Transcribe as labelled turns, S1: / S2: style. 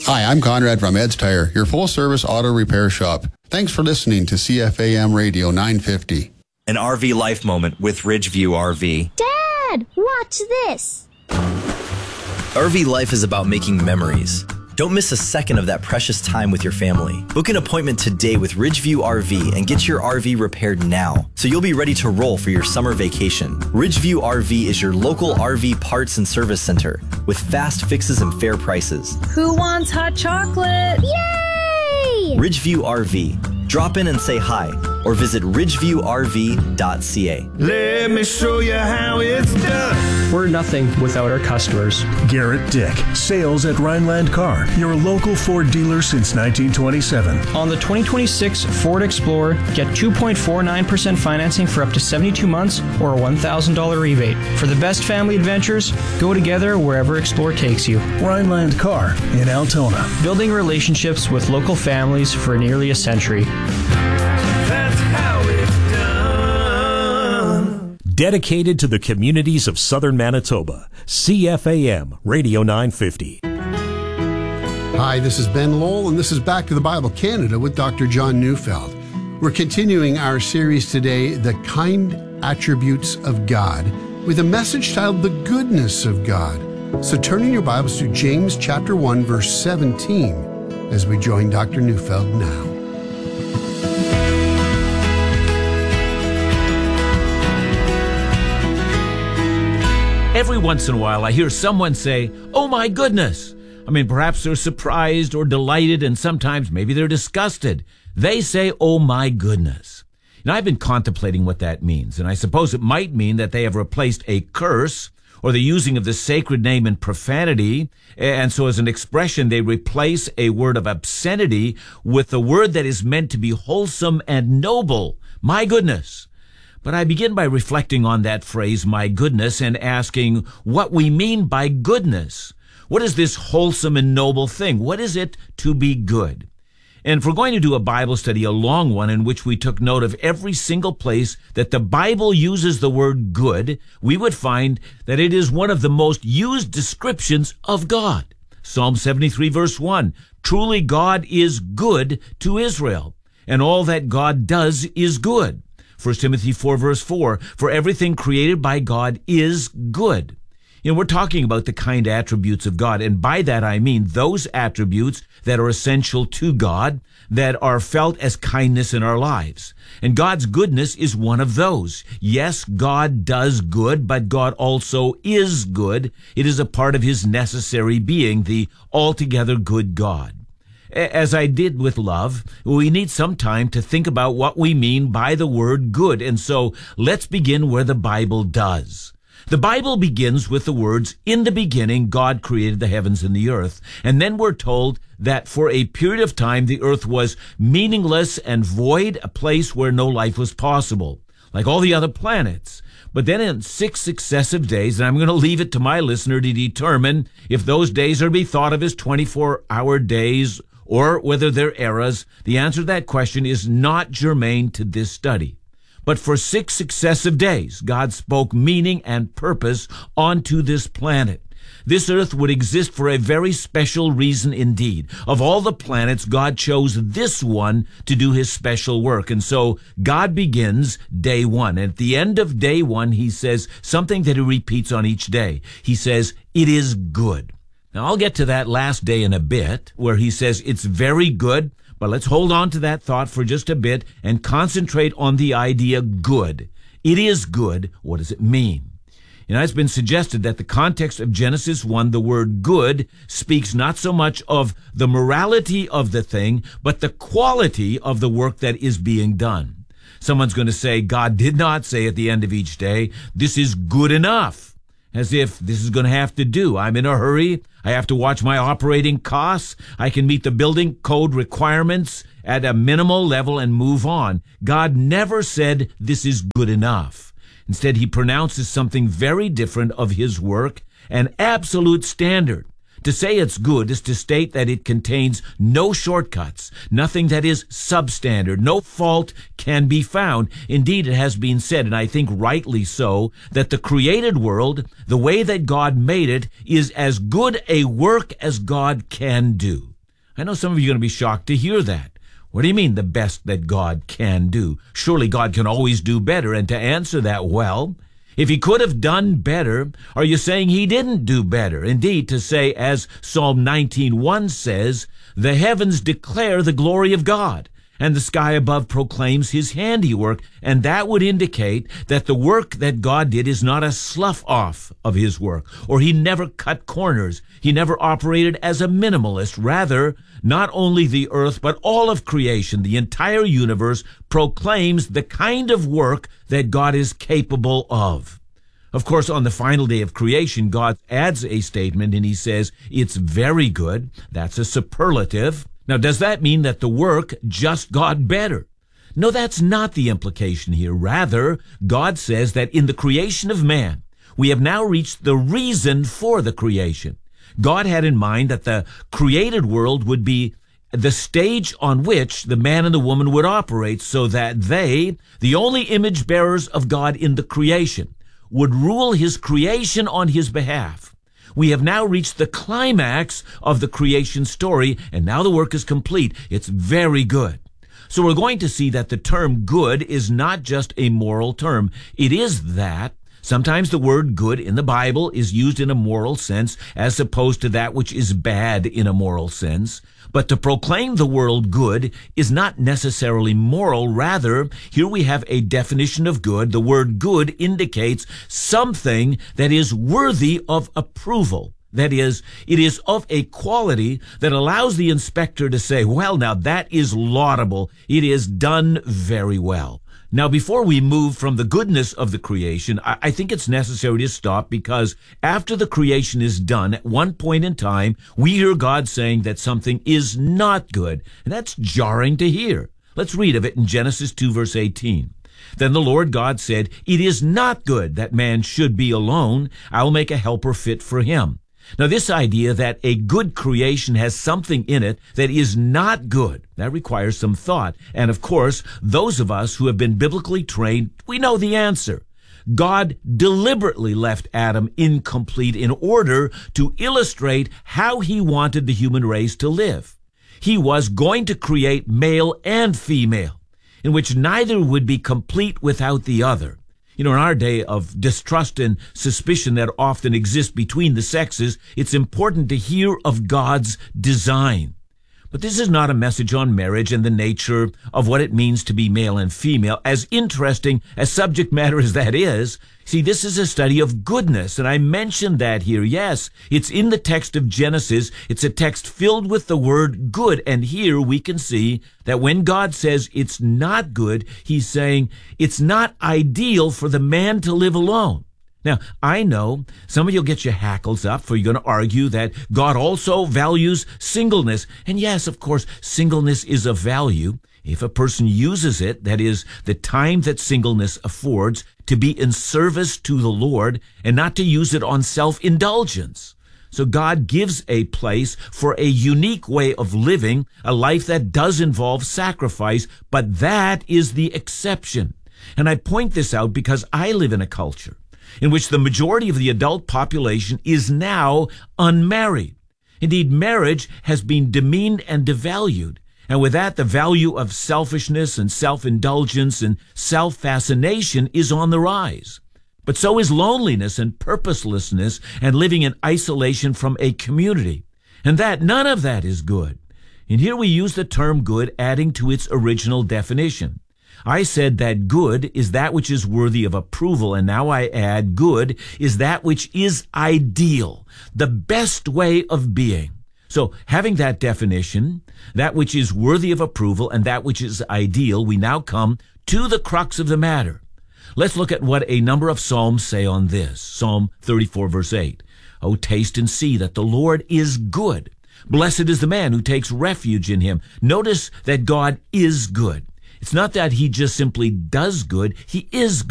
S1: Hi, I'm Conrad from Ed's Tire, your full-service auto repair shop. Thanks for listening to CFAM Radio 950.
S2: An RV life moment with Ridgeview RV.
S3: Dad, watch this.
S2: RV life is about making memories. Don't miss a second of that precious time with your family. Book an appointment today with Ridgeview RV and get your RV repaired now, so you'll be ready to roll for your summer vacation. Ridgeview RV is your local RV parts and service center with fast fixes and fair prices.
S4: Who wants hot chocolate?
S3: Yay!
S2: Ridgeview RV. Drop in and say hi, or visit ridgeviewrv.ca.
S5: Let me show you how it's done.
S6: We're nothing without our customers.
S7: Garrett Dick, sales at Rhineland Car, your local Ford dealer since 1927.
S6: On the 2026 Ford Explorer, get 2.49% financing for up to 72 months or a $1,000 rebate. For the best family adventures, go together wherever Explorer takes you.
S7: Rhineland Car in Altona.
S6: Building relationships with local families for nearly a century.
S5: That's how it's done.
S8: Dedicated to the communities of southern Manitoba, CFAM Radio 950.
S9: Hi, this is Ben Lowell, and this is Back to the Bible Canada with Dr. John Neufeld. We're continuing our series today, The Kind Attributes of God, with a message titled The Goodness of God. So turn in your Bibles to James chapter 1, verse 17, as we join Dr. Neufeld now.
S10: Every once in a while, I hear someone say, "Oh my goodness." I mean, perhaps they're surprised or delighted, and sometimes maybe they're disgusted. They say, "Oh my goodness." And I've been contemplating what that means, and I suppose it might mean that they have replaced a curse or the using of the sacred name in profanity, and so as an expression, they replace a word of obscenity with a word that is meant to be wholesome and noble. My goodness. But I begin by reflecting on that phrase, my goodness, and asking what we mean by goodness. What is this wholesome and noble thing? What is it to be good? And if we're going to do a Bible study, a long one, in which we took note of every single place that the Bible uses the word good, we would find that it is one of the most used descriptions of God. Psalm 73, verse 1, truly God is good to Israel, and all that God does is good. 1 Timothy 4, verse 4, for everything created by God is good. You know, we're talking about the kind attributes of God, and by that I mean those attributes that are essential to God, that are felt as kindness in our lives. And God's goodness is one of those. Yes, God does good, but God also is good. It is a part of his necessary being, the altogether good God. As I did with love, we need some time to think about what we mean by the word good. And so let's begin where the Bible does. The Bible begins with the words, in the beginning, God created the heavens and the earth. And then we're told that for a period of time, the earth was meaningless and void, a place where no life was possible, like all the other planets. But then in 6 successive days, and I'm going to leave it to my listener to determine if those days are to be thought of as 24-hour days or whether they're eras, the answer to that question is not germane to this study. But for 6 successive days, God spoke meaning and purpose onto this planet. This earth would exist for a very special reason indeed. Of all the planets, God chose this one to do his special work. And so God begins day 1. And at the end of day 1, he says something that he repeats on each day. He says, it is good. Now, I'll get to that last day in a bit, where he says it's very good, but let's hold on to that thought for just a bit and concentrate on the idea good. It is good. What does it mean? You know, it's been suggested that the context of Genesis 1, the word good, speaks not so much of the morality of the thing, but the quality of the work that is being done. Someone's going to say, God did not say at the end of each day, this is good enough. As if this is going to have to do. I'm in a hurry. I have to watch my operating costs. I can meet the building code requirements at a minimal level and move on. God never said this is good enough. Instead, he pronounces something very different of his work, an absolute standard. To say it's good is to state that it contains no shortcuts, nothing that is substandard, no fault can be found. Indeed, it has been said, and I think rightly so, that the created world, the way that God made it, is as good a work as God can do. I know some of you are going to be shocked to hear that. What do you mean, the best that God can do? Surely God can always do better. And to answer that, well, if he could have done better, are you saying he didn't do better? Indeed, to say, as Psalm 19:1 says, the heavens declare the glory of God, and the sky above proclaims his handiwork. And that would indicate that the work that God did is not a slough off of his work, or he never cut corners. He never operated as a minimalist. Rather, not only the earth, but all of creation, the entire universe, proclaims the kind of work that God is capable of. Of course, on the final day of creation, God adds a statement and he says, it's very good. That's a superlative. Now, does that mean that the work just got better? No, that's not the implication here. Rather, God says that in the creation of man, we have now reached the reason for the creation. God had in mind that the created world would be the stage on which the man and the woman would operate, so that they, the only image bearers of God in the creation, would rule his creation on his behalf. We have now reached the climax of the creation story, and now the work is complete. It's very good. So we're going to see that the term good is not just a moral term. It is that. Sometimes the word good in the Bible is used in a moral sense as opposed to that which is bad in a moral sense. But to proclaim the world good is not necessarily moral. Rather, here we have a definition of good. The word good indicates something that is worthy of approval. That is, it is of a quality that allows the inspector to say, well, now that is laudable. It is done very well. Now, before we move from the goodness of the creation, I think it's necessary to stop, because after the creation is done, at one point in time, we hear God saying that something is not good. And that's jarring to hear. Let's read of it in Genesis 2, verse 18. Then the Lord God said, it is not good that man should be alone. I will make a helper fit for him. Now, this idea that a good creation has something in it that is not good, that requires some thought. And of course, those of us who have been biblically trained, we know the answer. God deliberately left Adam incomplete in order to illustrate how he wanted the human race to live. He was going to create male and female, in which neither would be complete without the other. You know, in our day of distrust and suspicion that often exists between the sexes, it's important to hear of God's design. But this is not a message on marriage and the nature of what it means to be male and female. As interesting as subject matter as that is, see, this is a study of goodness, and I mentioned that here. Yes, it's in the text of Genesis. It's a text filled with the word good, and here we can see that when God says it's not good, he's saying it's not ideal for the man to live alone. Now, I know some of you will get your hackles up, for you're going to argue that God also values singleness. And yes, of course, singleness is of value if a person uses it, that is, the time that singleness affords, to be in service to the Lord and not to use it on self-indulgence. So God gives a place for a unique way of living, a life that does involve sacrifice, but that is the exception. And I point this out because I live in a culture in which the majority of the adult population is now unmarried. Indeed, marriage has been demeaned and devalued. And with that, the value of selfishness and self-indulgence and self-fascination is on the rise. But so is loneliness and purposelessness and living in isolation from a community. And none of that is good. And here we use the term good, adding to its original definition. I said that good is that which is worthy of approval, and now I add good is that which is ideal, the best way of being. So having that definition, that which is worthy of approval and that which is ideal, we now come to the crux of the matter. Let's look at what a number of Psalms say on this. Psalm 34, verse 8. Oh, taste and see that the Lord is good. Blessed is the man who takes refuge in him. Notice that God is good. It's not that he just simply does good. He is good.